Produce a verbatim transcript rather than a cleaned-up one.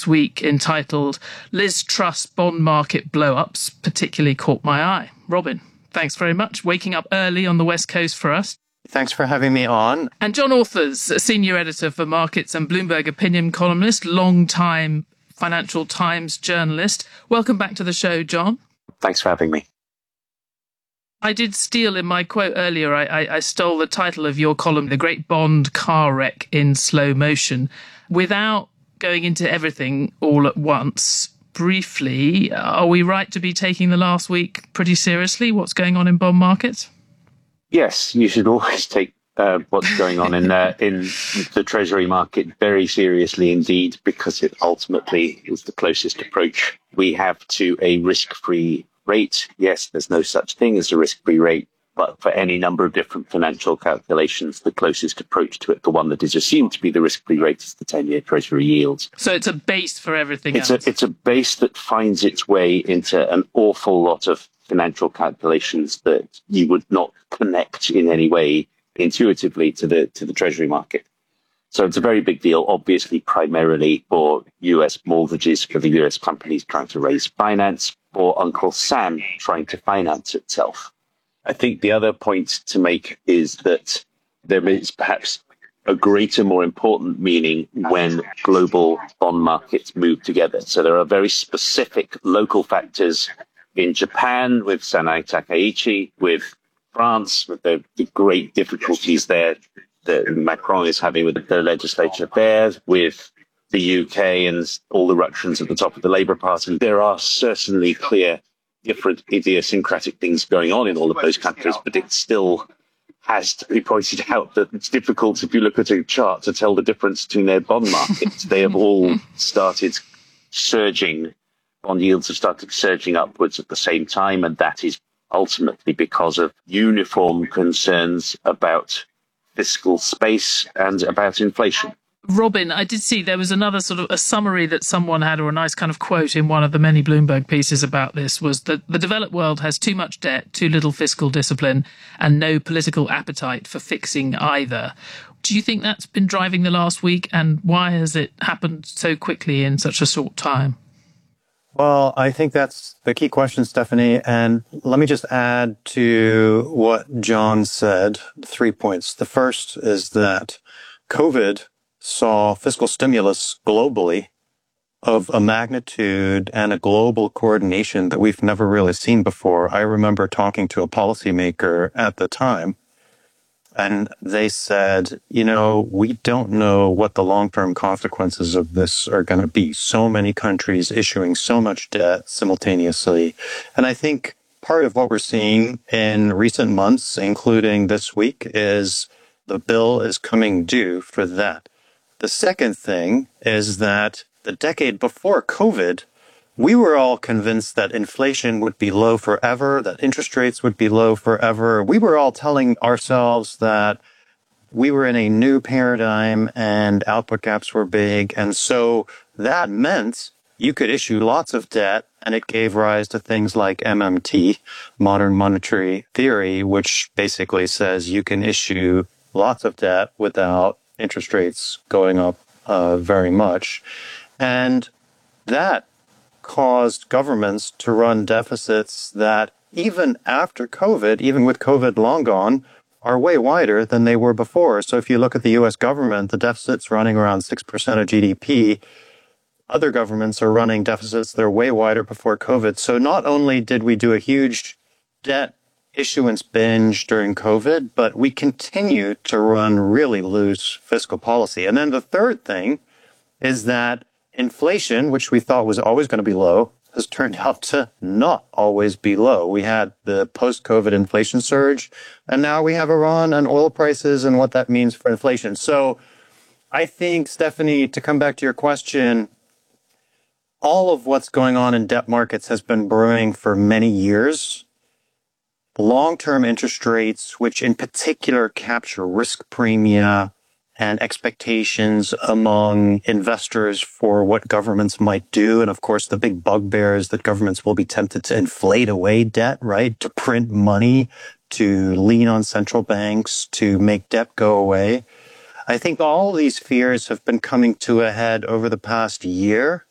this week entitled Liz Truss Bond Market Blow-Ups particularly caught my eye. Robin, thanks very much. Waking up early on the West Coast for us. Thanks for having me on. And John Authers, senior editor for markets and Bloomberg opinion columnist, long-time Financial Times journalist. Welcome back to the show, John. Thanks for having me. I did steal in my quote earlier, I, I, I stole the title of your column, The Great Bond Car Wreck in Slow Motion. Without going into everything all at once, briefly, are we right to be taking the last week pretty seriously? What's going on in bond markets? Yes, you should always take uh, what's going on in uh, in the Treasury market very seriously indeed, because it ultimately is the closest approach we have to a risk-free rate. Yes, there's no such thing as a risk-free rate, but for any number of different financial calculations, the closest approach to it, the one that is assumed to be the risk-free rate, is the ten-year Treasury yield. So it's a base for everything it's else. A, it's a base that finds its way into an awful lot of financial calculations that you would not connect in any way intuitively to the to the Treasury market. So it's a very big deal, obviously, primarily for U S mortgages, for the U S companies trying to raise finance, or Uncle Sam trying to finance itself. I think the other point to make is that there is perhaps a greater, more important meaning when global bond markets move together. So there are very specific local factors in Japan with Sanai Takaichi, with France, with the, the great difficulties there that Macron is having with the legislature there, with the U K and all the ructions at the top of the Labour Party. There are certainly clear, different idiosyncratic things going on in all of those countries, but it still has to be pointed out that it's difficult, if you look at a chart, to tell the difference between their bond markets. They have all started surging. Bond yields have started surging upwards at the same time, and that is ultimately because of uniform concerns about fiscal space and about inflation. Robin, I did see there was another sort of a summary that someone had, or a nice kind of quote in one of the many Bloomberg pieces about this, was that the developed world has too much debt, too little fiscal discipline, and no political appetite for fixing either. Do you think that's been driving the last week, and why has it happened so quickly in such a short time? Well, I think that's the key question, Stephanie. And let me just add to what John said, three points. The first is that COVID saw fiscal stimulus globally of a magnitude and a global coordination that we've never really seen before. I remember talking to a policymaker at the time, and they said, you know, we don't know what the long-term consequences of this are going to be. So many countries issuing so much debt simultaneously. And I think part of what we're seeing in recent months, including this week, is the bill is coming due for that. The second thing is that the decade before COVID, we were all convinced that inflation would be low forever, that interest rates would be low forever. We were all telling ourselves that we were in a new paradigm and output gaps were big. And so that meant you could issue lots of debt, and it gave rise to things like M M T, modern monetary theory, which basically says you can issue lots of debt without interest rates going up uh, very much. And that caused governments to run deficits that even after COVID, even with COVID long gone, are way wider than they were before. So if you look at the U S government, the deficit's running around six percent of G D P. Other governments are running deficits that are way wider before COVID. So not only did we do a huge debt issuance binge during COVID, but we continue to run really loose fiscal policy. And then the third thing is that inflation, which we thought was always going to be low, has turned out to not always be low. We had the post-COVID inflation surge, and now we have Iran and oil prices and what that means for inflation. So I think, Stephanie, to come back to your question, all of what's going on in debt markets has been brewing for many years. Long-term interest rates, which in particular capture risk premia and expectations among investors for what governments might do. And of course, the big bugbear is that governments will be tempted to inflate away debt, right? To print money, to lean on central banks, to make debt go away. I think all these fears have been coming to a head over the past year.